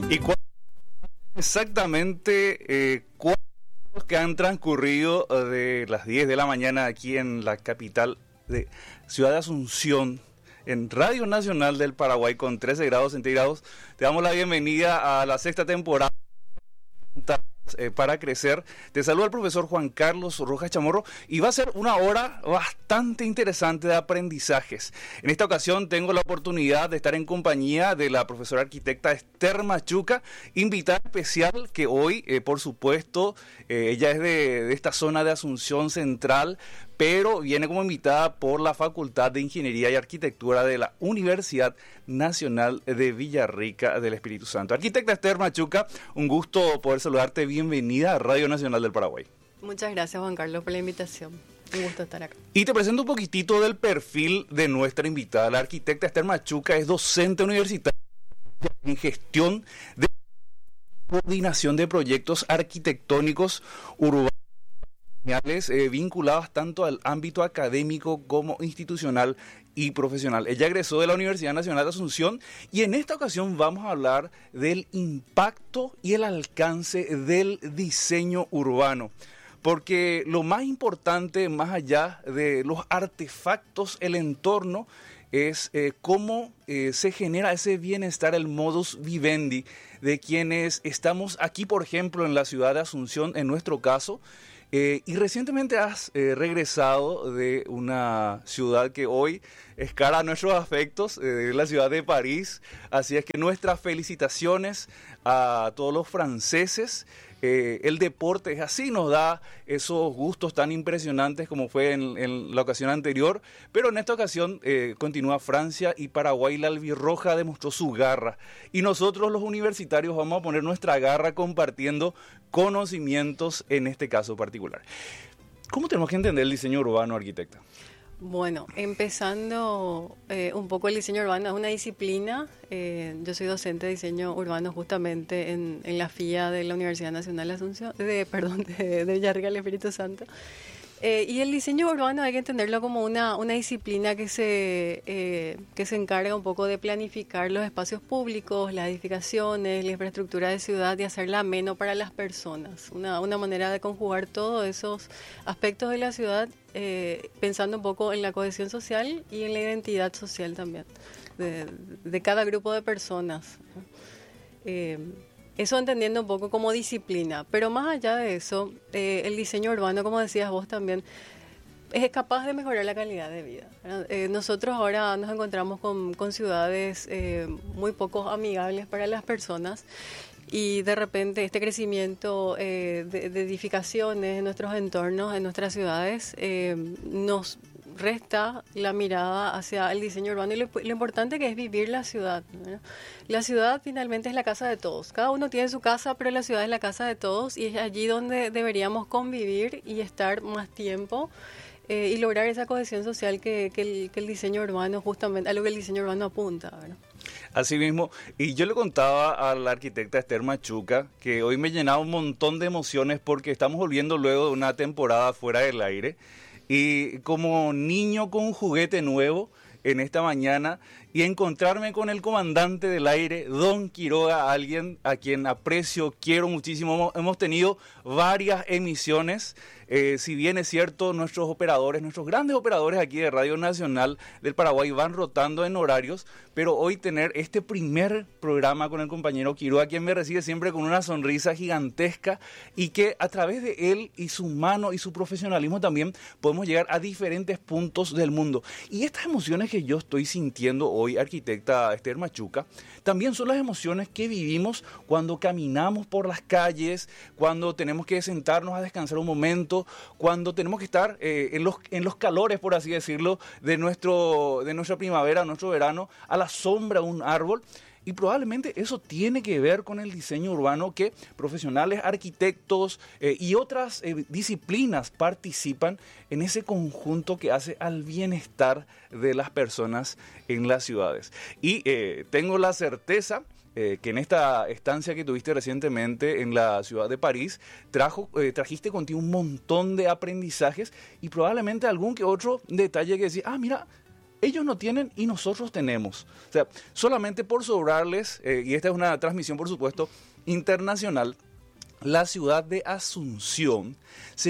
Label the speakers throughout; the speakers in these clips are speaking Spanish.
Speaker 1: ¿Y exactamente cuántos que han transcurrido de las 10 de la mañana aquí en la capital de Ciudad de Asunción, en Radio Nacional del Paraguay, con 13 grados centígrados? Te damos la bienvenida a la sexta temporada para crecer. Te saluda el profesor Juan Carlos Rojas Chamorro y va a ser una hora bastante interesante de aprendizajes. En esta ocasión tengo la oportunidad de estar en compañía de la profesora arquitecta Esther Machuca, invitada especial que hoy, por supuesto, ella es de esta zona de Asunción Central, pero viene como invitada por la Facultad de Ingeniería y Arquitectura de la Universidad Nacional de Villarrica del Espíritu Santo. Arquitecta Esther Machuca, un gusto poder saludarte. Bienvenida a Radio Nacional del Paraguay.
Speaker 2: Muchas gracias, Juan Carlos, por la invitación. Un gusto estar acá.
Speaker 1: Y te presento un poquitito del perfil de nuestra invitada. La arquitecta Esther Machuca es docente universitaria en gestión de coordinación de proyectos arquitectónicos urbanos, vinculadas tanto al ámbito académico como institucional y profesional. Ella egresó de la Universidad Nacional de Asunción y en esta ocasión vamos a hablar del impacto y el alcance del diseño urbano. Porque lo más importante, más allá de los artefactos, el entorno, es cómo se genera ese bienestar, el modus vivendi de quienes estamos aquí, por ejemplo, en la ciudad de Asunción, en nuestro caso. Y recientemente has regresado de una ciudad que hoy es cara a nuestros afectos, la ciudad de París. Así es que nuestras felicitaciones a todos los franceses. El deporte es así, nos da esos gustos tan impresionantes como fue en la ocasión anterior, pero en esta ocasión continúa Francia y Paraguay. La albirroja demostró su garra y nosotros los universitarios vamos a poner nuestra garra compartiendo conocimientos en este caso particular. ¿Cómo tenemos que entender el diseño urbano, arquitecta?
Speaker 2: Bueno, empezando un poco, el diseño urbano es una disciplina. Yo soy docente de diseño urbano justamente en la FIA de la Universidad Nacional de Asunción, de Villarrica del Espíritu Santo. Y el diseño urbano hay que entenderlo como una disciplina que se encarga un poco de planificar los espacios públicos, las edificaciones, la infraestructura de ciudad y hacerla ameno para las personas. Una manera de conjugar todos esos aspectos de la ciudad, pensando un poco en la cohesión social y en la identidad social también, de cada grupo de personas. Eso entendiendo un poco como disciplina, pero más allá de eso, el diseño urbano, como decías vos también, es capaz de mejorar la calidad de vida. Nosotros ahora nos encontramos con ciudades muy poco amigables para las personas y de repente este crecimiento de edificaciones en nuestros entornos, en nuestras ciudades, nos resta la mirada hacia el diseño urbano y lo importante que es vivir la ciudad, ¿verdad? La ciudad finalmente es la casa de todos. Cada uno tiene su casa, pero la ciudad es la casa de todos y es allí donde deberíamos convivir y estar más tiempo y lograr esa cohesión social que el diseño urbano, justamente a lo que el diseño urbano apunta, ¿verdad?
Speaker 1: Así mismo, y yo le contaba a la arquitecta Esther Machuca que hoy me llenaba un montón de emociones porque estamos volviendo luego de una temporada fuera del aire. Y como niño con un juguete nuevo en esta mañana y encontrarme con el comandante del aire, Don Quiroga, alguien a quien aprecio, quiero muchísimo. Hemos tenido varias emisiones, si bien es cierto, nuestros grandes operadores aquí de Radio Nacional del Paraguay van rotando en horarios, pero hoy tener este primer programa con el compañero Quiroga, quien me recibe siempre con una sonrisa gigantesca y que a través de él y su mano y su profesionalismo también podemos llegar a diferentes puntos del mundo. Y estas emociones que yo estoy sintiendo hoy, arquitecta Esther Machuca, también son las emociones que vivimos cuando caminamos por las calles, cuando tenemos que sentarnos a descansar un momento, cuando tenemos que estar en los calores, por así decirlo, de nuestra primavera, nuestro verano, a la sombra de un árbol. Y probablemente eso tiene que ver con el diseño urbano que profesionales, arquitectos y otras disciplinas participan en ese conjunto que hace al bienestar de las personas en las ciudades. Y tengo la certeza que en esta estancia que tuviste recientemente en la ciudad de París, trajiste contigo un montón de aprendizajes y probablemente algún que otro detalle que decís, mira, ellos no tienen y nosotros tenemos. O sea, solamente por sobrarles, y esta es una transmisión, por supuesto, internacional, la ciudad de Asunción se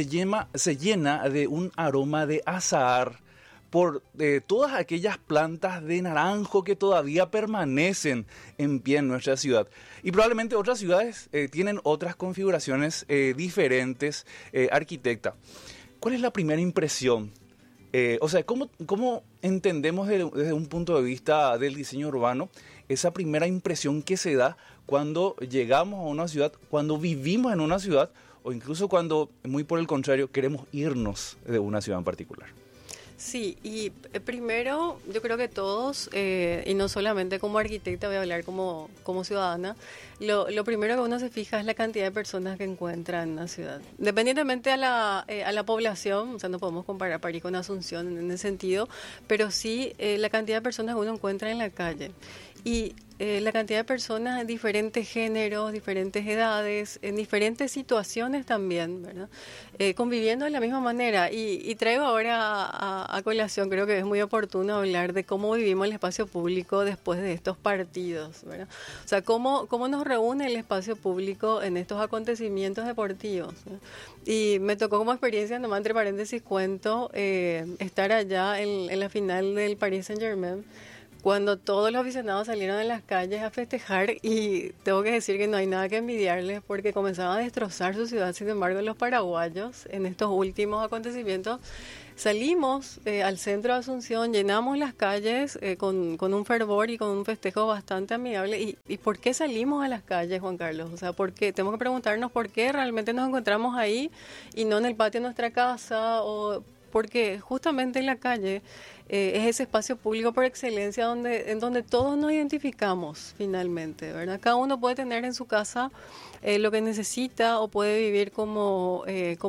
Speaker 1: llena de un aroma de azahar por todas aquellas plantas de naranjo que todavía permanecen en pie en nuestra ciudad. Y probablemente otras ciudades tienen otras configuraciones diferentes, arquitecta. ¿Cuál es la primera impresión? O sea, ¿cómo entendemos desde un punto de vista del diseño urbano esa primera impresión que se da cuando llegamos a una ciudad, cuando vivimos en una ciudad o incluso cuando, muy por el contrario, queremos irnos de una ciudad en particular?
Speaker 2: Sí, y primero yo creo que todos, y no solamente como arquitecta, voy a hablar como ciudadana, lo primero que uno se fija es la cantidad de personas que encuentra en una ciudad. Dependientemente a la población, o sea, no podemos comparar París con Asunción en ese sentido, pero sí la cantidad de personas que uno encuentra en la calle. Y la cantidad de personas en diferentes géneros, diferentes edades, en diferentes situaciones también, ¿verdad? Conviviendo de la misma manera. Y traigo ahora a colación, creo que es muy oportuno hablar de cómo vivimos el espacio público después de estos partidos, ¿verdad? O sea, cómo nos reúne el espacio público en estos acontecimientos deportivos, ¿no? Y me tocó como experiencia, nomás entre paréntesis cuento, estar allá en la final del Paris Saint-Germain, cuando todos los aficionados salieron a las calles a festejar, y tengo que decir que no hay nada que envidiarles porque comenzaban a destrozar su ciudad. Sin embargo, los paraguayos en estos últimos acontecimientos salimos al centro de Asunción, llenamos las calles con un fervor y con un festejo bastante amigable. ¿Y por qué salimos a las calles, Juan Carlos? O sea, porque tenemos que preguntarnos por qué realmente nos encontramos ahí y no en el patio de nuestra casa, o porque justamente en la calle es ese espacio público por excelencia en donde todos nos identificamos finalmente, ¿verdad? Cada uno puede tener en su casa lo que necesita o puede vivir como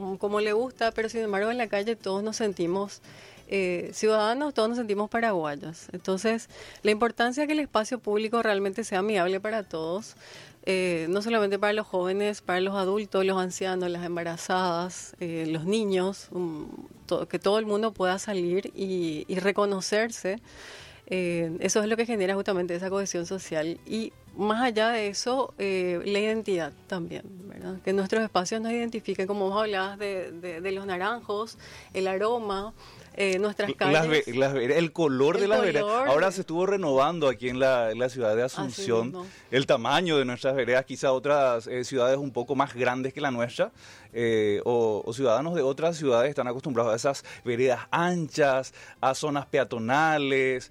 Speaker 2: le gusta, pero sin embargo en la calle todos nos sentimos ciudadanos, todos nos sentimos paraguayos. Entonces, la importancia de que el espacio público realmente sea amigable para todos, no solamente para los jóvenes, para los adultos, los ancianos, las embarazadas, los niños, que todo el mundo pueda salir y reconocerse. Eso es lo que genera justamente esa cohesión social. Y más allá de eso, la identidad también, ¿verdad? Que nuestros espacios nos identifiquen, como vos hablabas de los naranjos, el aroma, nuestras calles.
Speaker 1: El color de las veredas. Ahora se estuvo renovando aquí en la ciudad de Asunción el tamaño de nuestras veredas. Quizá otras ciudades un poco más grandes que la nuestra, o ciudadanos de otras ciudades están acostumbrados a esas veredas anchas, a zonas peatonales,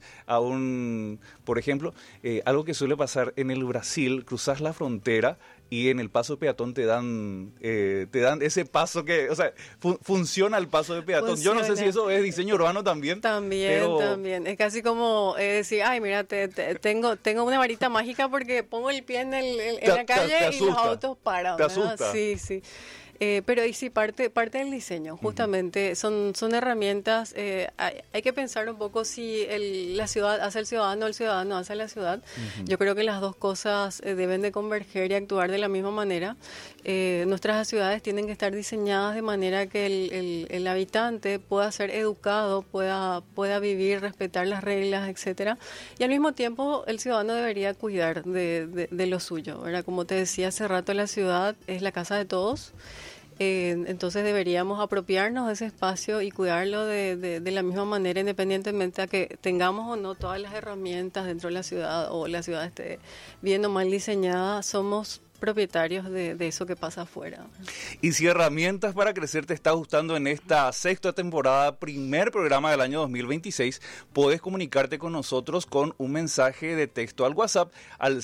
Speaker 1: por ejemplo, algo que suele pasar en el Brasil: cruzas la frontera y en el paso peatón te dan ese paso que, o sea, funciona el paso de peatón. Funciona. Yo no sé si eso es diseño urbano también.
Speaker 2: También. Es casi como decir, ay, mira, tengo una varita mágica porque pongo el pie en la calle y los autos paran.
Speaker 1: Te asusta.
Speaker 2: Sí. Pero ahí sí, parte del diseño, justamente, son herramientas. Hay que pensar un poco si la ciudad hace el ciudadano hace la ciudad. Yo creo que las dos cosas deben de converger y actuar de la misma manera. Nuestras ciudades tienen que estar diseñadas de manera que el habitante pueda ser educado, pueda vivir, respetar las reglas, etcétera. Y al mismo tiempo el ciudadano debería cuidar de lo suyo, ¿verdad? Como te decía hace rato, la ciudad es la casa de todos. Entonces deberíamos apropiarnos de ese espacio y cuidarlo de la misma manera, independientemente a que tengamos o no todas las herramientas dentro de la ciudad, o la ciudad esté bien o mal diseñada. Somos propietarios de eso que pasa afuera.
Speaker 1: Y si Herramientas para Crecer te está gustando en esta sexta temporada, primer programa del año 2026, puedes comunicarte con nosotros con un mensaje de texto al WhatsApp al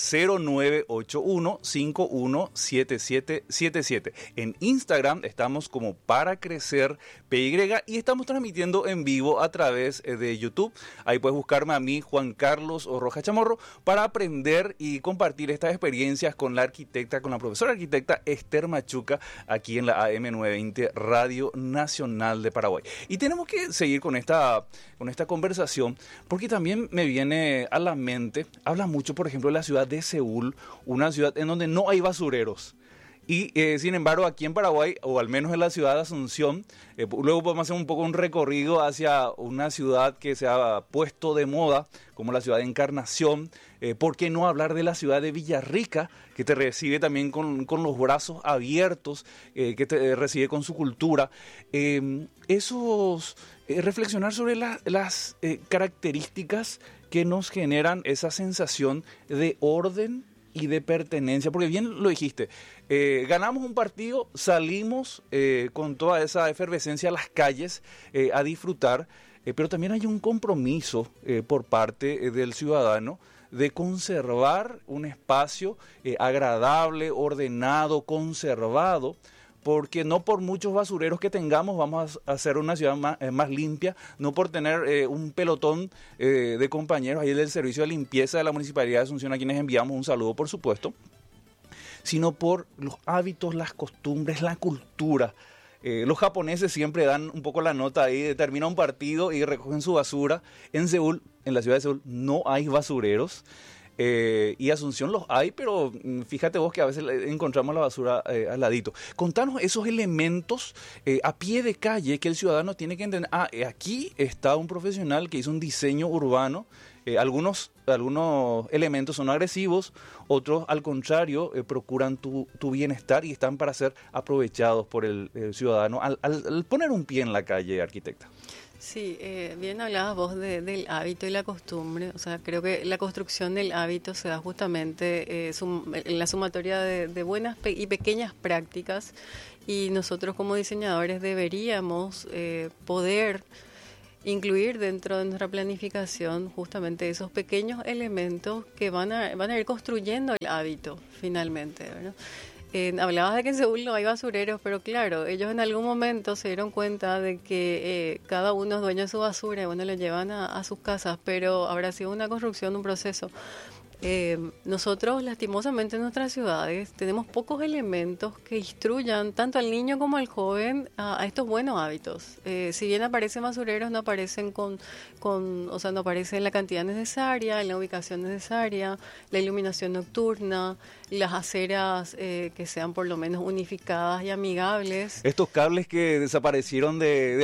Speaker 1: 0981-517777. En Instagram estamos como Para Crecer PY y estamos transmitiendo en vivo a través de YouTube. Ahí puedes buscarme a mí, Juan Carlos o Roja Chamorro, para aprender y compartir estas experiencias con la arquitecta, con la profesora arquitecta Esther Machuca, aquí en la AM 920 Radio Nacional de Paraguay. Y tenemos que seguir con esta conversación, porque también me viene a la mente, habla mucho, por ejemplo, de la ciudad de Seúl, una ciudad en donde no hay basureros. Y sin embargo, aquí en Paraguay, o al menos en la ciudad de Asunción, luego podemos hacer un poco un recorrido hacia una ciudad que se ha puesto de moda, como la ciudad de Encarnación. ¿Por qué no hablar de la ciudad de Villarrica, que te recibe también con los brazos abiertos, que te recibe con su cultura? Reflexionar sobre las características que nos generan esa sensación de orden y de pertenencia, porque bien lo dijiste, ganamos un partido, salimos con toda esa efervescencia a las calles a disfrutar, pero también hay un compromiso por parte del ciudadano de conservar un espacio agradable, ordenado, conservado, porque no por muchos basureros que tengamos vamos a hacer una ciudad más limpia, no por tener un pelotón de compañeros ahí del servicio de limpieza de la Municipalidad de Asunción, a quienes enviamos un saludo por supuesto, sino por los hábitos, las costumbres, la cultura. Los japoneses siempre dan un poco la nota ahí, termina un partido y recogen su basura. En Seúl, en la ciudad de Seúl, no hay basureros. Y Asunción los hay, pero fíjate vos que a veces encontramos la basura al ladito. Contanos esos elementos a pie de calle que el ciudadano tiene que entender. Aquí está un profesional que hizo un diseño urbano. Algunos elementos son agresivos, otros al contrario procuran tu bienestar y están para ser aprovechados por el ciudadano al poner un pie en la calle, arquitecta.
Speaker 2: Sí, bien hablabas vos del hábito y la costumbre. O sea, creo que la construcción del hábito se da justamente en la sumatoria de buenas y pequeñas prácticas, y nosotros como diseñadores deberíamos poder incluir dentro de nuestra planificación justamente esos pequeños elementos que van a ir construyendo el hábito finalmente, ¿verdad? Hablabas de que en Seúl no hay basureros, pero claro, ellos en algún momento se dieron cuenta de que cada uno es dueño de su basura y bueno, lo llevan a sus casas, pero habrá sido una construcción, un proceso. Nosotros, lastimosamente, en nuestras ciudades tenemos pocos elementos que instruyan tanto al niño como al joven a estos buenos hábitos. Si bien aparecen basureros, no aparecen o sea, no aparecen en la cantidad necesaria, en la ubicación necesaria, la iluminación nocturna, las aceras que sean por lo menos unificadas y amigables.
Speaker 1: Estos cables que desaparecieron de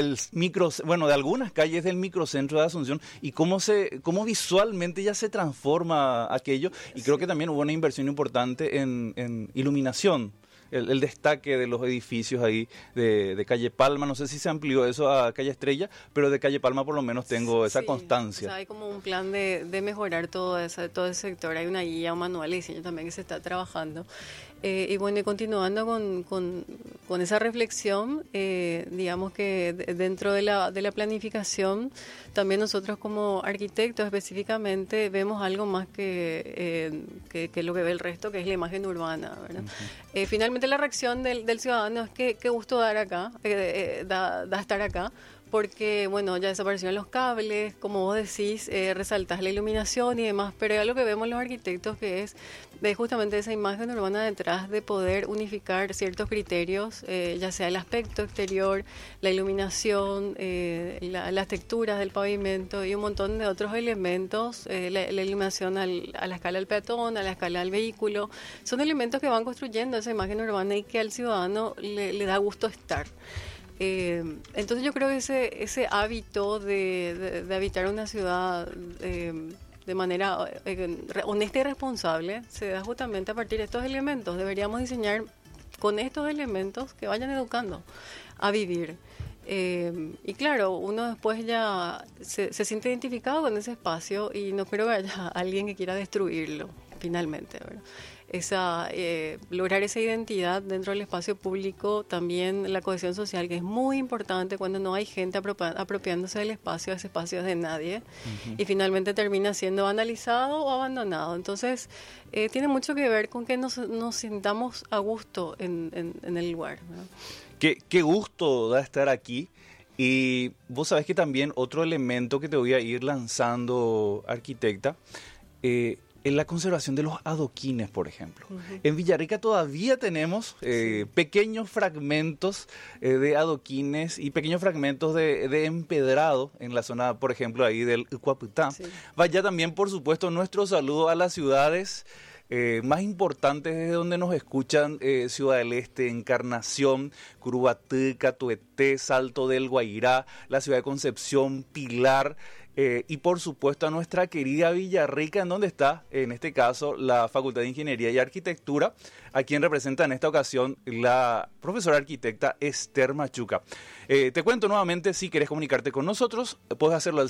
Speaker 1: algunas calles del microcentro de Asunción, y cómo visualmente ya se transforma aquello, y creo que también hubo una inversión importante en iluminación, el destaque de los edificios ahí de Calle Palma. No sé si se amplió eso a Calle Estrella, pero de Calle Palma por lo menos tengo esa constancia.
Speaker 2: O sea, hay como un plan de mejorar todo ese sector. Hay una guía, un manual de diseño también que se está trabajando. Y bueno, y continuando con esa reflexión, digamos que dentro de la planificación, también nosotros como arquitectos específicamente vemos algo más que lo que ve el resto, que es la imagen urbana, ¿verdad? Uh-huh. Finalmente la reacción del ciudadano es que qué gusto dar acá, da estar acá, porque, bueno, ya desaparecieron los cables, como vos decís, resaltás la iluminación y demás, pero hay algo que vemos los arquitectos que es de justamente esa imagen urbana detrás de poder unificar ciertos criterios, ya sea el aspecto exterior, la iluminación, las texturas del pavimento y un montón de otros elementos, la iluminación a la escala del peatón, a la escala del vehículo. Son elementos que van construyendo esa imagen urbana y que al ciudadano le da gusto estar. Entonces yo creo que ese hábito de habitar una ciudad de manera honesta y responsable se da justamente a partir de estos elementos. Deberíamos diseñar con estos elementos que vayan educando a vivir. Y claro, uno después ya se siente identificado con ese espacio y no creo que haya alguien que quiera destruirlo finalmente, ¿verdad? Lograr esa identidad dentro del espacio público, también la cohesión social, que es muy importante cuando no hay gente apropiándose del espacio, ese espacio es de nadie, uh-huh. Y finalmente termina siendo vandalizado o abandonado. Entonces, tiene mucho que ver con que nos sintamos a gusto en el lugar, ¿no?
Speaker 1: Qué gusto da estar aquí. Y vos sabés que también otro elemento que te voy a ir lanzando, arquitecta, en la conservación de los adoquines, por ejemplo. Uh-huh. En Villarrica todavía tenemos pequeños fragmentos de adoquines y pequeños fragmentos de empedrado en la zona, por ejemplo, ahí del Cuaputá. Sí. Vaya también, por supuesto, nuestro saludo a las ciudades más importantes desde donde nos escuchan: Ciudad del Este, Encarnación, Curubatí, Tueté, Salto del Guairá, la ciudad de Concepción, Pilar, y por supuesto a nuestra querida Villarrica, en donde está, en este caso, la Facultad de Ingeniería y Arquitectura, a quien representa en esta ocasión la profesora arquitecta Esther Machuca. Te cuento nuevamente, si querés comunicarte con nosotros, puedes hacerlo al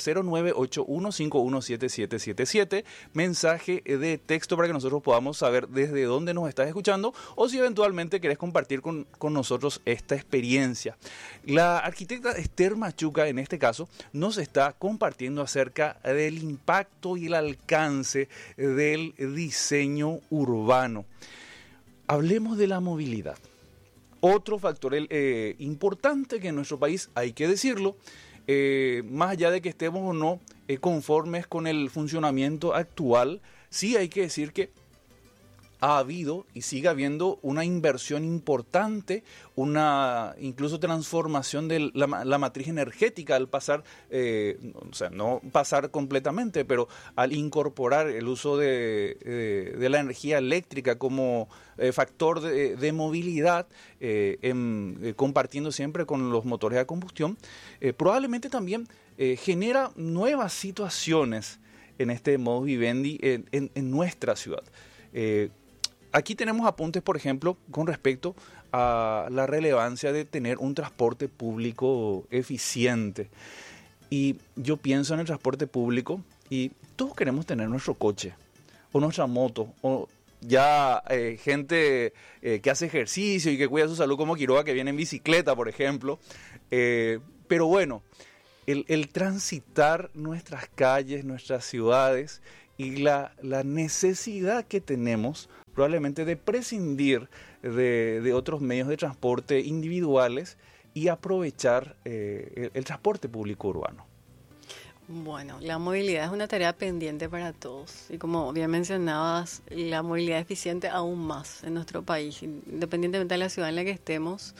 Speaker 1: 0981517777, mensaje de texto para que nosotros podamos saber desde dónde nos estás escuchando, o si eventualmente querés compartir con nosotros esta experiencia. La arquitecta Esther Machuca, en este caso, nos está compartiendo acerca del impacto y el alcance del diseño urbano. Hablemos de la movilidad. Otro factor importante que en nuestro país, hay que decirlo, más allá de que estemos o no conformes con el funcionamiento actual, sí hay que decir que ha habido y sigue habiendo una inversión importante, una incluso transformación de la matriz energética al pasar, o sea, no pasar completamente, pero al incorporar el uso de la energía eléctrica como factor de movilidad, compartiendo siempre con los motores a combustión, probablemente también genera nuevas situaciones en este modus vivendi en nuestra ciudad. Aquí tenemos apuntes, por ejemplo, con respecto a la relevancia de tener un transporte público eficiente. Y yo pienso en el transporte público y todos queremos tener nuestro coche o nuestra moto, o ya gente que hace ejercicio y que cuida su salud, como Quiroga, que viene en bicicleta, por ejemplo. Pero bueno, el transitar nuestras calles, nuestras ciudades, y la necesidad que tenemos probablemente de prescindir de otros medios de transporte individuales y aprovechar el transporte público urbano.
Speaker 2: Bueno, la movilidad es una tarea pendiente para todos, y como bien mencionabas, la movilidad eficiente aún más en nuestro país, independientemente de la ciudad en la que estemos.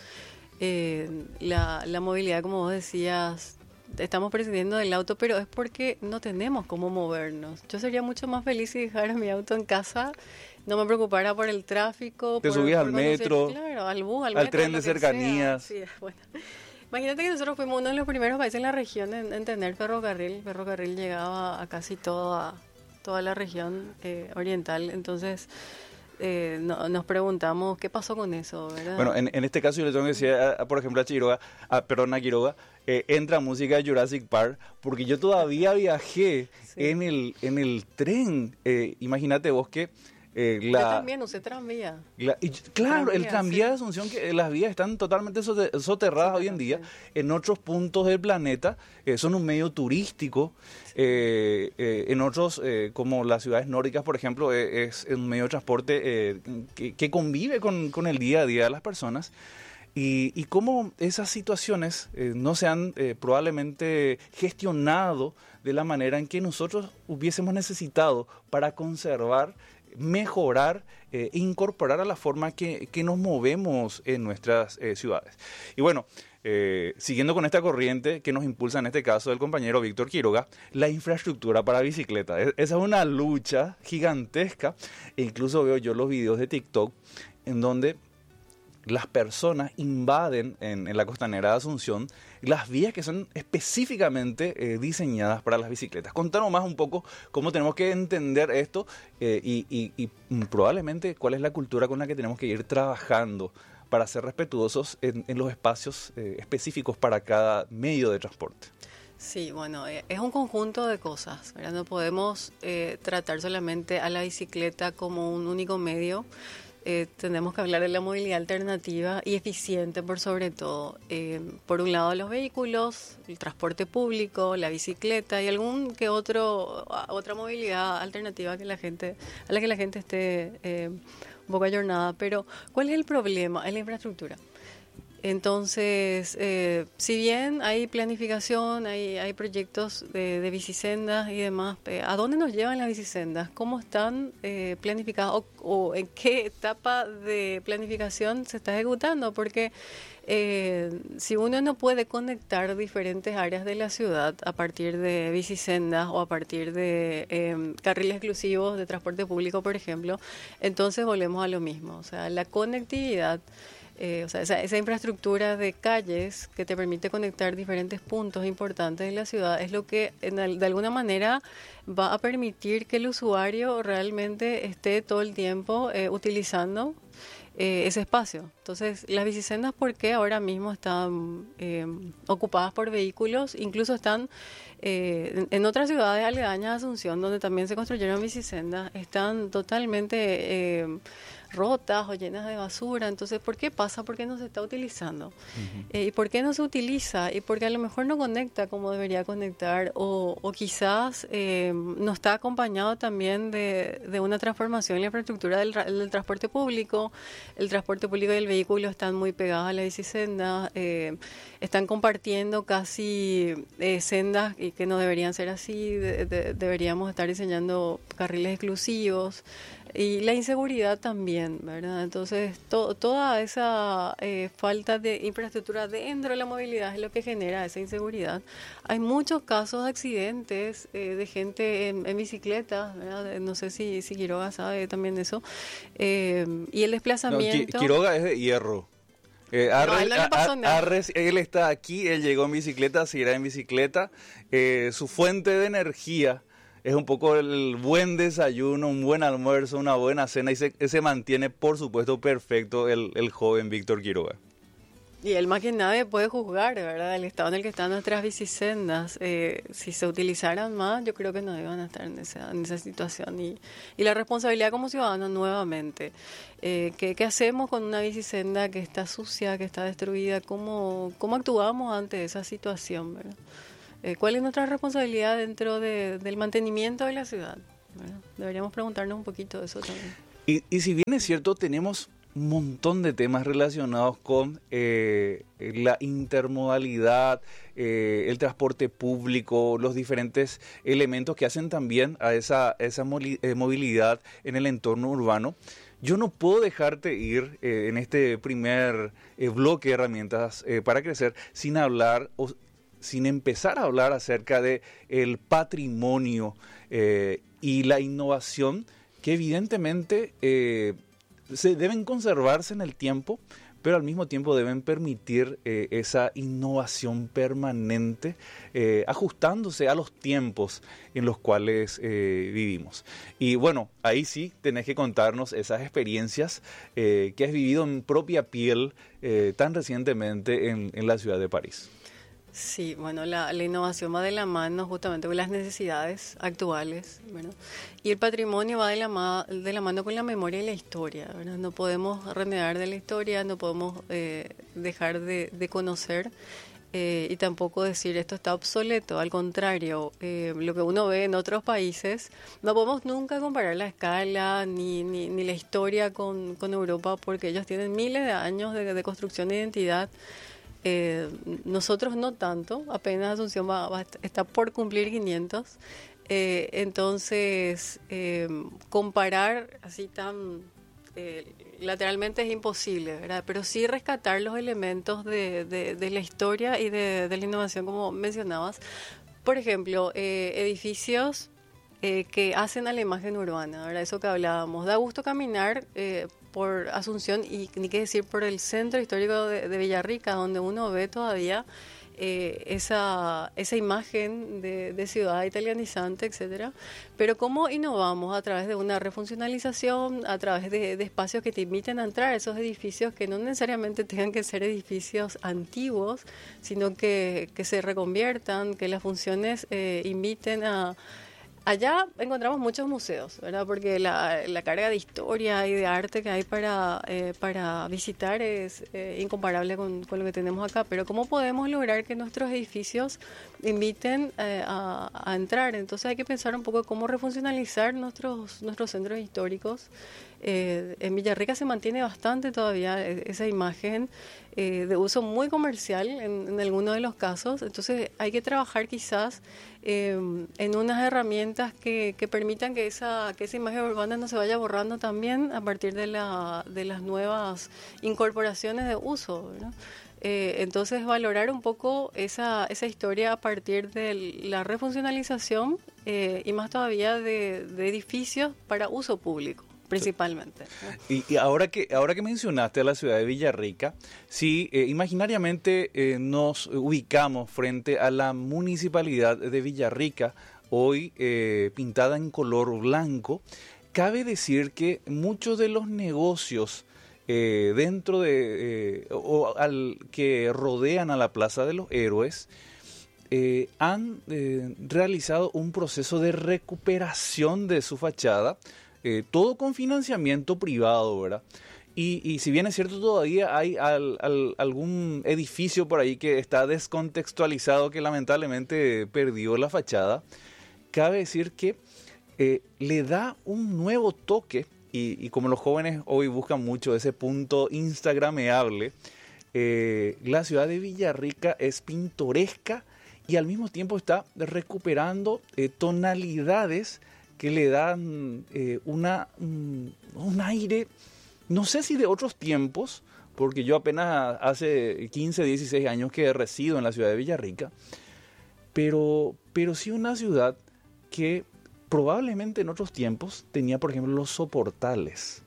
Speaker 2: La movilidad, como vos decías, estamos prescindiendo del auto, pero es porque no tenemos cómo movernos. Yo sería mucho más feliz si dejara mi auto en casa, no me preocupara por el tráfico.
Speaker 1: Te subías al metro,
Speaker 2: claro, al bus, al
Speaker 1: metro,
Speaker 2: metro,
Speaker 1: tren de cercanías.
Speaker 2: Sí, bueno. Imagínate que nosotros fuimos uno de los primeros países en la región en tener ferrocarril. El ferrocarril llegaba a casi toda la región oriental, entonces nos preguntamos qué pasó con eso, ¿verdad?
Speaker 1: Bueno, en este caso yo le tengo que decir, por ejemplo, a Quiroga, entra música de Jurassic Park, porque yo todavía viajé en el tren. Imagínate vos que
Speaker 2: yo también usé tranvía.
Speaker 1: Claro, el tranvía de Asunción, que las vías están totalmente soterradas hoy en día. Sí. En otros puntos del planeta son un medio turístico. En otros, como las ciudades nórdicas, por ejemplo, es un medio de transporte que convive con el día a día de las personas. Y cómo esas situaciones no se han probablemente gestionado de la manera en que nosotros hubiésemos necesitado para conservar, mejorar e incorporar a la forma que nos movemos en nuestras ciudades. Y bueno, siguiendo con esta corriente que nos impulsa en este caso el compañero Víctor Quiroga, la infraestructura para bicicleta. Esa es una lucha gigantesca, e incluso veo yo los videos de TikTok en donde las personas invaden en la costanera de Asunción las vías que son específicamente diseñadas para las bicicletas. Contanos más un poco cómo tenemos que entender esto y probablemente cuál es la cultura con la que tenemos que ir trabajando para ser respetuosos en los espacios específicos para cada medio de transporte.
Speaker 2: Sí, bueno, es un conjunto de cosas, ¿verdad? No podemos tratar solamente a la bicicleta como un único medio. Tenemos que hablar de la movilidad alternativa y eficiente por sobre todo. Por un lado los vehículos, el transporte público, la bicicleta y algún que otra movilidad alternativa a la que la gente esté un poco ayornada. Pero ¿cuál es el problema? Es la infraestructura. Entonces, si bien hay planificación, hay proyectos de bicisendas y demás, ¿a dónde nos llevan las bicisendas? ¿Cómo están planificadas o en qué etapa de planificación se está ejecutando? Porque si uno no puede conectar diferentes áreas de la ciudad a partir de bicisendas o a partir de carriles exclusivos de transporte público, por ejemplo, entonces volvemos a lo mismo. O sea, la conectividad, o sea, esa infraestructura de calles que te permite conectar diferentes puntos importantes de la ciudad es lo que de alguna manera va a permitir que el usuario realmente esté todo el tiempo utilizando ese espacio. Entonces, las bicisendas, ¿por qué ahora mismo están ocupadas por vehículos? Incluso están en otras ciudades aledañas a Asunción, donde también se construyeron bicisendas, están totalmente rotas o llenas de basura. Entonces, ¿por qué pasa? ¿Por qué no se está utilizando? ¿Y por qué no se utiliza? Y porque a lo mejor no conecta como debería conectar, o quizás no está acompañado también de una transformación en la infraestructura del transporte público. El transporte público y el vehículo están muy pegados a la bicisenda, están compartiendo casi sendas y que no deberían ser así, deberíamos estar diseñando carriles exclusivos. Y la inseguridad también, ¿verdad? Entonces, toda esa falta de infraestructura dentro de la movilidad es lo que genera esa inseguridad. Hay muchos casos de accidentes de gente en bicicleta, ¿verdad? No sé si Quiroga sabe también de eso. Y el desplazamiento...
Speaker 1: No, Quiroga es de Hierro.
Speaker 2: A él no le pasó nada.
Speaker 1: Él está aquí, él llegó en bicicleta, seguirá en bicicleta. Su fuente de energía es un poco el buen desayuno, un buen almuerzo, una buena cena, y se mantiene, por supuesto, perfecto el joven Víctor Quiroga.
Speaker 2: Y él más que nadie puede juzgar, ¿verdad? El estado en el que están nuestras bicisendas. Si se utilizaran más, yo creo que no iban a estar en esa situación. Y la responsabilidad como ciudadanos, nuevamente. ¿Qué hacemos con una bicisenda que está sucia, que está destruida? ¿Cómo actuamos ante esa situación, verdad? ¿Cuál es nuestra responsabilidad dentro del mantenimiento de la ciudad? Bueno, deberíamos preguntarnos un poquito de eso también.
Speaker 1: Y si bien es cierto, tenemos un montón de temas relacionados con la intermodalidad, el transporte público, los diferentes elementos que hacen también a esa movilidad en el entorno urbano. Yo no puedo dejarte ir en este primer bloque de herramientas para crecer sin hablar sin empezar a hablar acerca de el patrimonio y la innovación que evidentemente se deben conservarse en el tiempo, pero al mismo tiempo deben permitir esa innovación permanente, ajustándose a los tiempos en los cuales vivimos. Y bueno, ahí sí tenés que contarnos esas experiencias que has vivido en propia piel tan recientemente en la ciudad de París.
Speaker 2: Sí, bueno, la innovación va de la mano justamente con las necesidades actuales, ¿verdad? Y el patrimonio va de la mano con la memoria y la historia, ¿verdad? No podemos renegar de la historia, no podemos dejar de conocer y tampoco decir esto está obsoleto. Al contrario, lo que uno ve en otros países, no podemos nunca comparar la escala ni la historia con Europa, porque ellos tienen miles de años de construcción de identidad. Nosotros no tanto, apenas Asunción está por cumplir 500, entonces comparar así tan lateralmente es imposible, ¿verdad? Pero sí rescatar los elementos de la historia y de la innovación, como mencionabas. Por ejemplo, edificios que hacen a la imagen urbana, ¿verdad? Eso que hablábamos. Da gusto caminar por Asunción y ni qué decir por el centro histórico de Villarrica, donde uno ve todavía esa imagen de ciudad italianizante, etcétera. Pero cómo innovamos a través de una refuncionalización, a través de espacios que te inviten a entrar a esos edificios, que no necesariamente tengan que ser edificios antiguos, sino que se reconviertan, que las funciones inviten a Allá encontramos muchos museos, ¿verdad? Porque la carga de historia y de arte que hay para visitar es incomparable con lo que tenemos acá. Pero ¿cómo podemos lograr que nuestros edificios inviten a entrar? Entonces hay que pensar un poco cómo refuncionalizar nuestros centros históricos. En Villarrica se mantiene bastante todavía esa imagen de uso muy comercial en algunos de los casos. Entonces hay que trabajar quizás en unas herramientas que permitan que esa imagen urbana no se vaya borrando también a partir de las nuevas incorporaciones de uso, ¿verdad? Entonces valorar un poco esa historia a partir de la refuncionalización y más todavía de edificios para uso público. Principalmente.
Speaker 1: Y ahora que mencionaste a la ciudad de Villarrica, sí, imaginariamente nos ubicamos frente a la municipalidad de Villarrica, hoy pintada en color blanco. Cabe decir que muchos de los negocios dentro de que rodean a la Plaza de los Héroes han realizado un proceso de recuperación de su fachada. Todo con financiamiento privado, ¿verdad? Y si bien es cierto, todavía hay algún edificio por ahí que está descontextualizado, que lamentablemente perdió la fachada, cabe decir que le da un nuevo toque, y como los jóvenes hoy buscan mucho ese punto instagrameable, la ciudad de Villarrica es pintoresca y al mismo tiempo está recuperando tonalidades que le dan un aire, no sé si de otros tiempos, porque yo apenas hace 15, 16 años que resido en la ciudad de Villarrica, pero sí una ciudad que probablemente en otros tiempos tenía, por ejemplo, los soportales.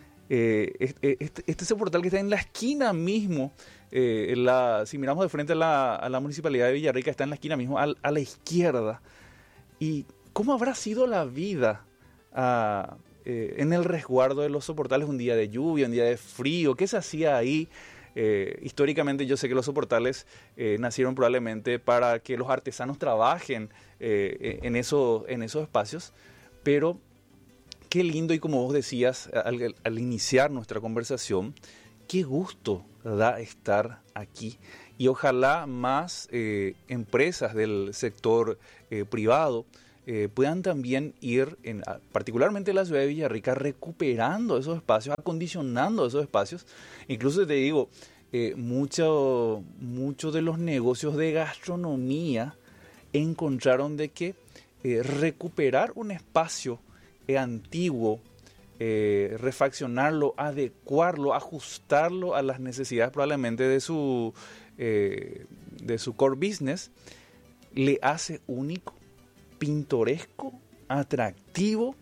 Speaker 1: Este soportal que está en la esquina mismo, si miramos de frente a la municipalidad de Villarrica, está en la esquina mismo, a la izquierda. Y ¿cómo habrá sido la vida en el resguardo de los soportales un día de lluvia, un día de frío? ¿Qué se hacía ahí? Históricamente yo sé que los soportales nacieron probablemente para que los artesanos trabajen en esos espacios, pero qué lindo, y como vos decías al iniciar nuestra conversación, qué gusto da estar aquí. Y ojalá más empresas del sector privado puedan también ir, particularmente en la ciudad de Villarrica, recuperando esos espacios, acondicionando esos espacios. Incluso te digo, muchos de los negocios de gastronomía encontraron de que recuperar un espacio antiguo, refaccionarlo, adecuarlo, ajustarlo a las necesidades probablemente de su core business, le hace único, pintoresco, atractivo.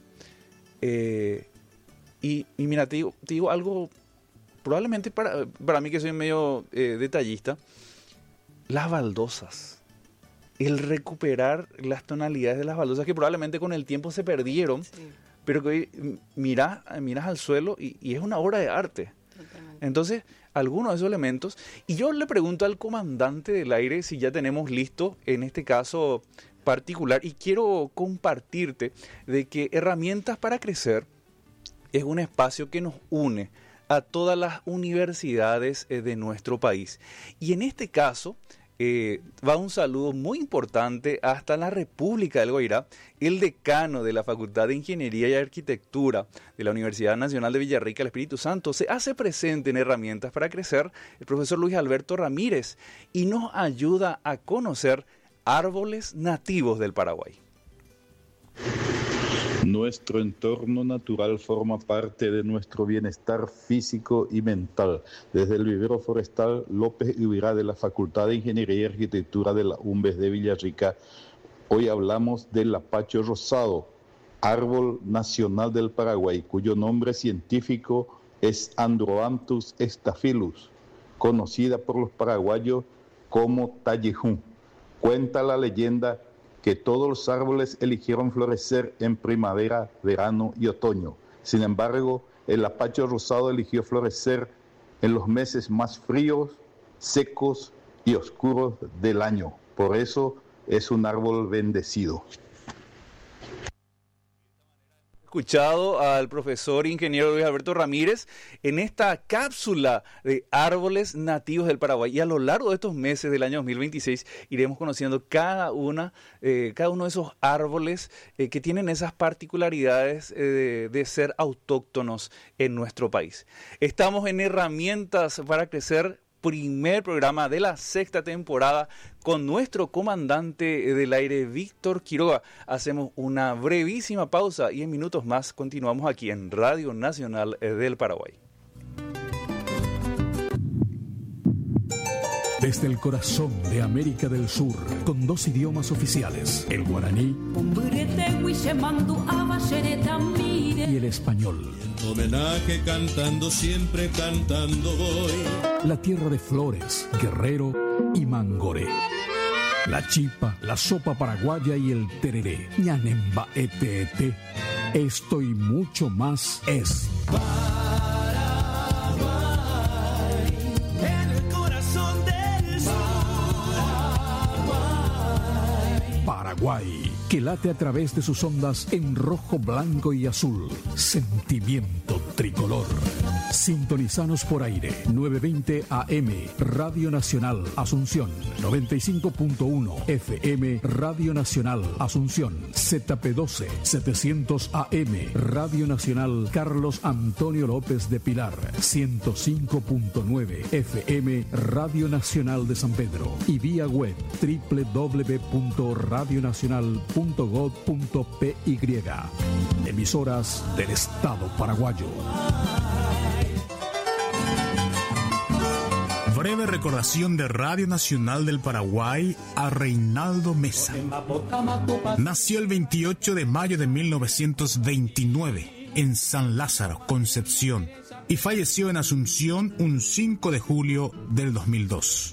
Speaker 1: Y mira, te digo algo, probablemente para mí que soy medio detallista, las baldosas. El recuperar las tonalidades de las baldosas que probablemente con el tiempo se perdieron, sí, pero que hoy miras al suelo y es una obra de arte. Totalmente. Entonces, algunos de esos elementos. Y yo le pregunto al comandante del aire si ya tenemos listo, en este caso particular, y quiero compartirte de que Herramientas para Crecer es un espacio que nos une a todas las universidades de nuestro país. Y en este caso va un saludo muy importante hasta la República del Guairá. El decano de la Facultad de Ingeniería y Arquitectura de la Universidad Nacional de Villarrica, el Espíritu Santo, se hace presente en Herramientas para Crecer, el profesor Luis Alberto Ramírez, y nos ayuda a conocer árboles nativos del Paraguay.
Speaker 3: Nuestro entorno natural forma parte de nuestro bienestar físico y mental. Desde el vivero forestal López Ubirá de la Facultad de Ingeniería y Arquitectura de la UNBES de Villarrica, hoy hablamos del apacho rosado, árbol nacional del Paraguay, cuyo nombre científico es Androanthus staphylos, conocida por los paraguayos como tallejún. Cuenta la leyenda que todos los árboles eligieron florecer en primavera, verano y otoño. Sin embargo, el apacho rosado eligió florecer en los meses más fríos, secos y oscuros del año. Por eso es un árbol bendecido.
Speaker 1: escuchado al profesor ingeniero Luis Alberto Ramírez en esta cápsula de árboles nativos del Paraguay. Y a lo largo de estos meses del año 2026 iremos conociendo cada uno de esos árboles que tienen esas particularidades de ser autóctonos en nuestro país. Estamos en Herramientas para Crecer, primer programa de la 6ª temporada con nuestro comandante del aire, Víctor Quiroga. Hacemos una brevísima pausa y en minutos más continuamos aquí en Radio Nacional del Paraguay.
Speaker 4: Desde el corazón de América del Sur, con 2 idiomas oficiales, el guaraní y el español.
Speaker 5: Homenaje cantando, siempre cantando voy.
Speaker 4: La tierra de Flores, Guerrero y Mangoré. La chipa, la sopa paraguaya y el tereré. Ñanemba ete. Esto y mucho más es Paraguay, que late a través de sus ondas en rojo, blanco y azul. Sentimiento tricolor. Sintonizanos por aire, 920 AM, Radio Nacional Asunción, 95.1 FM, Radio Nacional Asunción, ZP12, 700 AM, Radio Nacional Carlos Antonio López de Pilar, 105.9 FM, Radio Nacional de San Pedro, y vía web www.radionacional.gov.py. Emisoras del Estado paraguayo.
Speaker 6: Breve recordación de Radio Nacional del Paraguay a Reinaldo Mesa. Nació el 28 de mayo de 1929 en San Lázaro, Concepción, y falleció en Asunción un 5 de julio del 2002.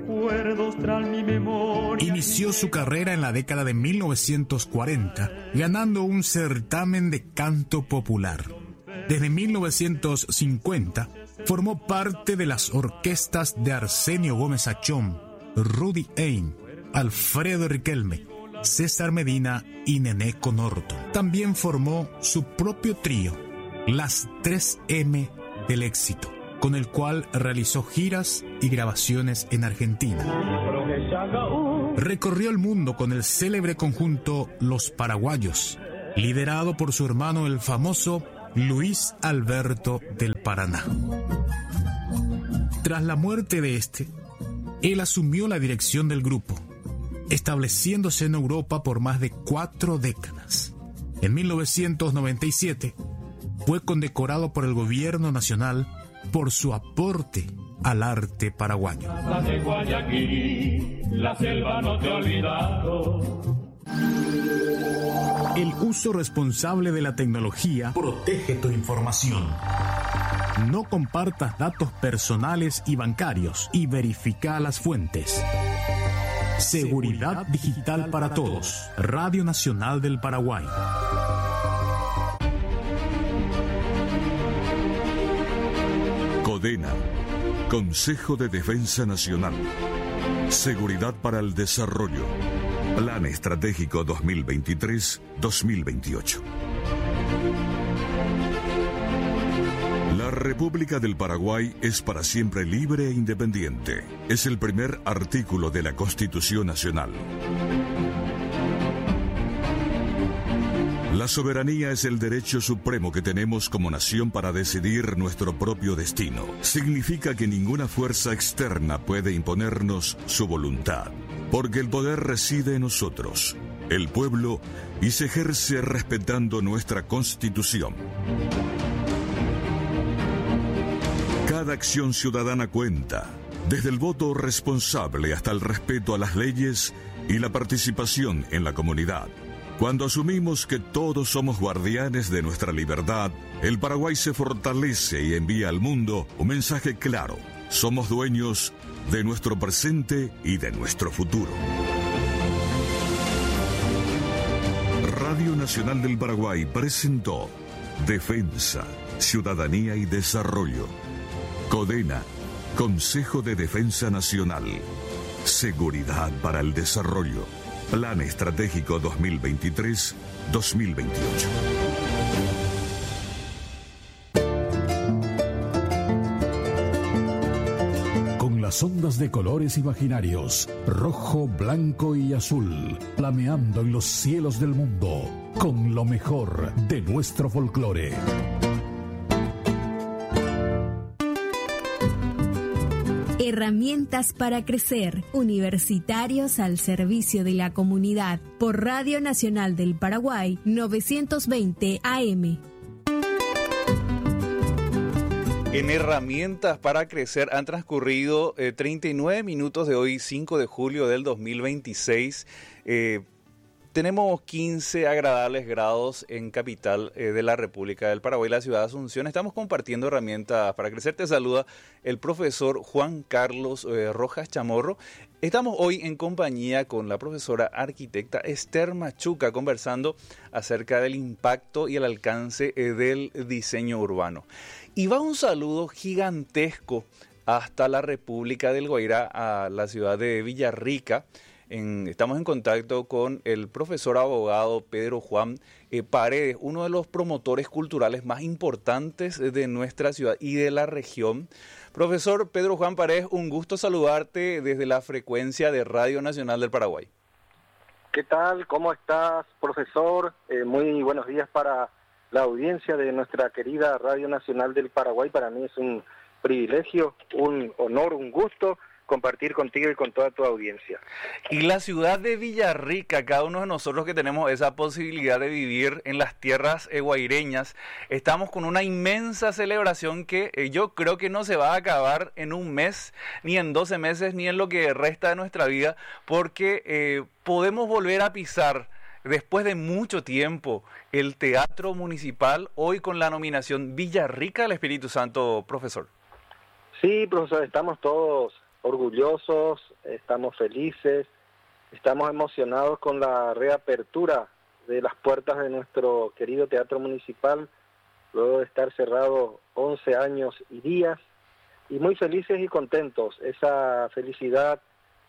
Speaker 6: Inició su carrera en la década de 1940, ganando un certamen de canto popular. Desde 1950 formó parte de las orquestas de Arsenio Gómez Achón, Rudy Ein, Alfredo Riquelme, César Medina y Nené Conorto. También formó su propio trío, Las 3M del Éxito, con el cual realizó giras y grabaciones en Argentina. Recorrió el mundo con el célebre conjunto Los Paraguayos, liderado por su hermano el famoso Luis Alberto del Paraná. Tras la muerte de este, él asumió la dirección del grupo, estableciéndose en Europa por más de 4 décadas. En 1997 fue condecorado por el gobierno nacional por su aporte al arte paraguayo.
Speaker 7: De Guayaquil, la selva no te ha olvidado.
Speaker 6: El uso responsable de la tecnología protege tu información. No compartas datos personales y bancarios y verifica las fuentes. Seguridad digital para todos. Radio Nacional del Paraguay.
Speaker 8: CODENA, Consejo de Defensa Nacional. Seguridad para el Desarrollo. Plan Estratégico 2023-2028. La República del Paraguay es para siempre libre e independiente. Es el primer artículo de la Constitución Nacional. La soberanía es el derecho supremo que tenemos como nación para decidir nuestro propio destino. Significa que ninguna fuerza externa puede imponernos su voluntad, porque el poder reside en nosotros, el pueblo, y se ejerce respetando nuestra Constitución. Cada acción ciudadana cuenta, desde el voto responsable hasta el respeto a las leyes y la participación en la comunidad. Cuando asumimos que todos somos guardianes de nuestra libertad, el Paraguay se fortalece y envía al mundo un mensaje claro: somos dueños de nuestro presente y de nuestro futuro. Radio Nacional del Paraguay presentó Defensa, Ciudadanía y Desarrollo. CODENA, Consejo de Defensa Nacional. Seguridad para el Desarrollo. Plan Estratégico 2023-2028.
Speaker 4: las ondas de colores imaginarios, rojo, blanco y azul, flameando en los cielos del mundo, con lo mejor de nuestro folclore.
Speaker 9: Herramientas para crecer. Universitarios al servicio de la comunidad. Por Radio Nacional del Paraguay, 920 AM.
Speaker 1: En Herramientas para Crecer han transcurrido 39 minutos de hoy, 5 de julio del 2026. Tenemos 15 agradables grados en capital de la República del Paraguay, la ciudad de Asunción. Estamos compartiendo herramientas para crecer. Te saluda el profesor Juan Carlos Rojas Chamorro. Estamos hoy en compañía con la profesora arquitecta Esther Machuca, conversando acerca del impacto y el alcance del diseño urbano. Y va un saludo gigantesco hasta la República del Guairá, a la ciudad de Villarrica. Estamos en contacto con el profesor abogado Pedro Juan Paredes, uno de los promotores culturales más importantes de nuestra ciudad y de la región. Profesor Pedro Juan Paredes, un gusto saludarte desde la frecuencia de Radio Nacional del Paraguay.
Speaker 10: ¿Qué tal? ¿Cómo estás, profesor? Muy buenos días para la audiencia de nuestra querida Radio Nacional del Paraguay. Para mí es un privilegio, un honor, un gusto compartir contigo y con toda tu audiencia.
Speaker 1: Y la ciudad de Villarrica, cada uno de nosotros que tenemos esa posibilidad de vivir en las tierras guaireñas, estamos con una inmensa celebración que yo creo que no se va a acabar en un mes, ni en 12 meses, ni en lo que resta de nuestra vida, porque podemos volver a pisar después de mucho tiempo el Teatro Municipal, hoy con la nominación Villarrica del Espíritu Santo, profesor.
Speaker 10: Sí, profesor, estamos todos orgullosos, estamos felices, estamos emocionados con la reapertura de las puertas de nuestro querido Teatro Municipal, luego de estar cerrado 11 años y días, y muy felices y contentos. Esa felicidad,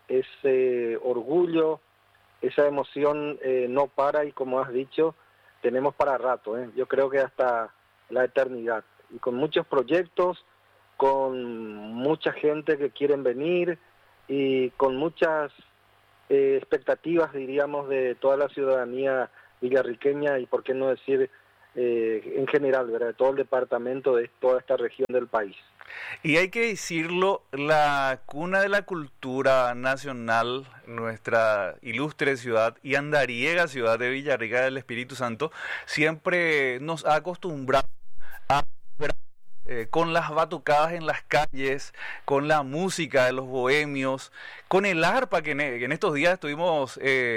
Speaker 10: ese orgullo, esa emoción no para, y como has dicho, tenemos para rato, yo creo que hasta la eternidad, y con muchos proyectos, con mucha gente que quieren venir y con muchas expectativas, diríamos, de toda la ciudadanía villarriqueña y, por qué no decir, en general, ¿verdad?, de todo el departamento, de toda esta región del país.
Speaker 1: Y hay que decirlo, la cuna de la cultura nacional, nuestra ilustre ciudad y andariega ciudad de Villarrica del Espíritu Santo, siempre nos ha acostumbrado a con las batucadas en las calles, con la música de los bohemios, con el arpa, que en estos días tuvimos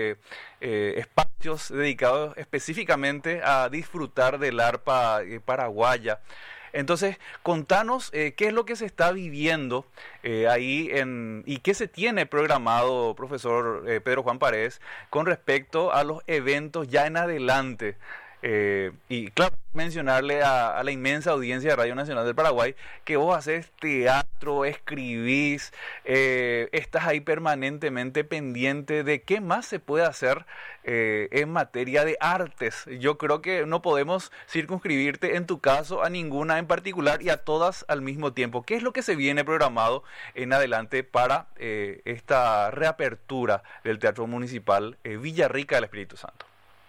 Speaker 1: espacios dedicados específicamente a disfrutar del arpa paraguaya. Entonces, contanos qué es lo que se está viviendo ahí y qué se tiene programado, profesor Pedro Juan Paredes, con respecto a los eventos ya en adelante. Y claro, mencionarle a la inmensa audiencia de Radio Nacional del Paraguay que vos haces teatro, escribís, estás ahí permanentemente pendiente de qué más se puede hacer en materia de artes. Yo creo que no podemos circunscribirte en tu caso a ninguna en particular y a todas al mismo tiempo. ¿Qué es lo que se viene programado en adelante para esta reapertura del Teatro Municipal Villarrica del Espíritu Santo?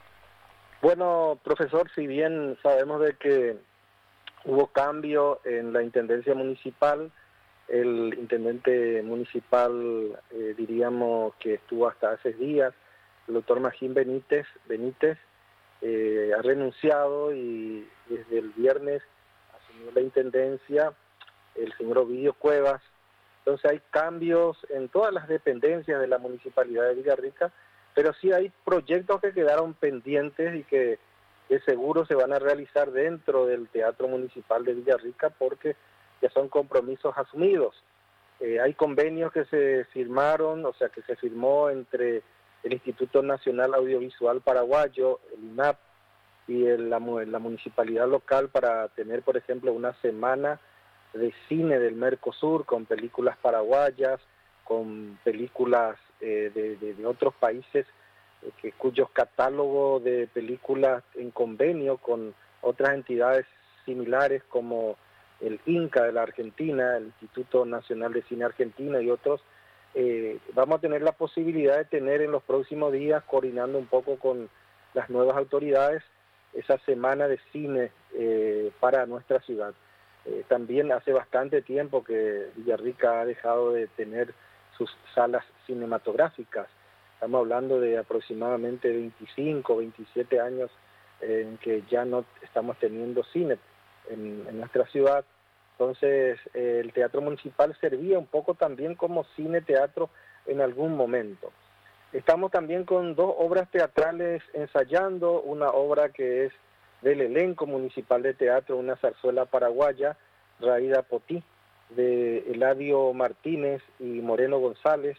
Speaker 10: Bueno, profesor, si bien sabemos de que hubo cambio en la intendencia municipal, el intendente municipal, diríamos que estuvo hasta hace días, el doctor Magín Benítez, ha renunciado, y desde el viernes asumió la intendencia el señor Ovidio Cuevas. Entonces hay cambios en todas las dependencias de la municipalidad de Villarrica, pero sí hay proyectos que quedaron pendientes y que de seguro se van a realizar dentro del Teatro Municipal de Villarrica, porque ya son compromisos asumidos. Hay convenios que se firmaron, o sea, que se firmó entre el Instituto Nacional Audiovisual Paraguayo, el INAP, y la municipalidad local para tener, por ejemplo, una semana de cine del Mercosur con películas paraguayas, con películas de otros países, cuyos catálogos de películas en convenio con otras entidades similares como el INCA de la Argentina, el Instituto Nacional de Cine Argentino y otros, vamos a tener la posibilidad de tener en los próximos días, coordinando un poco con las nuevas autoridades, esa semana de cine para nuestra ciudad. También hace bastante tiempo que Villarrica ha dejado de tener sus salas cinematográficas. Estamos hablando de aproximadamente 25, 27 años en que ya no estamos teniendo cine en nuestra ciudad. Entonces el Teatro Municipal servía un poco también como cine-teatro en algún momento. Estamos también con 2 obras teatrales ensayando, una obra que es del elenco municipal de teatro, una zarzuela paraguaya, Raída Potí, de Eladio Martínez y Moreno González,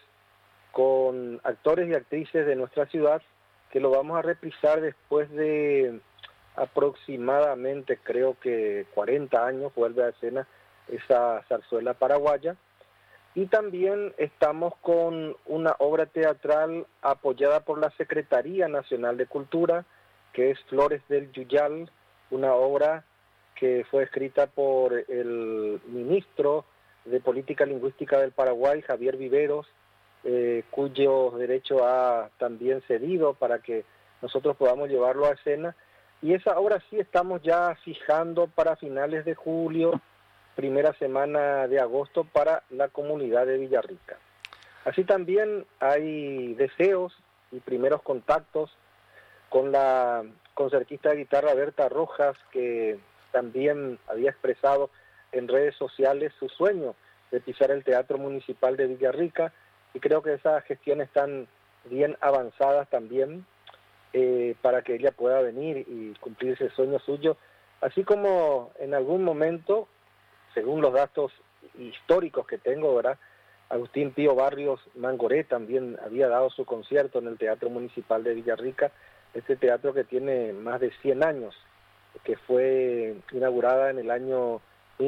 Speaker 10: con actores y actrices de nuestra ciudad, que lo vamos a reprisar después de aproximadamente, creo que 40 años, vuelve a escena esa zarzuela paraguaya. Y también estamos con una obra teatral apoyada por la Secretaría Nacional de Cultura, que es Flores del Yuyal, una obra que fue escrita por el ministro de Política Lingüística del Paraguay, Javier Viveros, cuyo derecho ha también cedido para que nosotros podamos llevarlo a escena. Y esa obra sí estamos ya fijando para finales de julio, primera semana de agosto para la comunidad de Villarrica. Así también hay deseos y primeros contactos con la concertista de guitarra Berta Rojas, que también había expresado en redes sociales su sueño de pisar el Teatro Municipal de Villarrica, y creo que esas gestiones están bien avanzadas también para que ella pueda venir y cumplir ese sueño suyo, así como en algún momento, según los datos históricos que tengo, ¿verdad?, Agustín Pío Barrios Mangoré también había dado su concierto en el Teatro Municipal de Villarrica, este teatro que tiene más de 100 años, que fue inaugurada en el año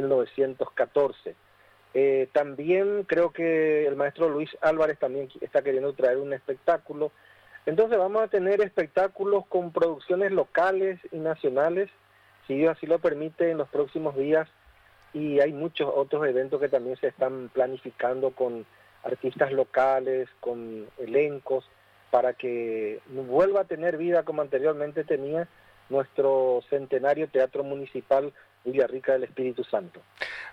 Speaker 10: 1914. También creo que el maestro Luis Álvarez también está queriendo traer un espectáculo. Entonces vamos a tener espectáculos con producciones locales y nacionales, si Dios así lo permite, en los próximos días. Y hay muchos otros eventos que también se están planificando con artistas locales, con elencos, para que vuelva a tener vida como anteriormente tenía nuestro centenario Teatro Municipal Villarrica del Espíritu Santo.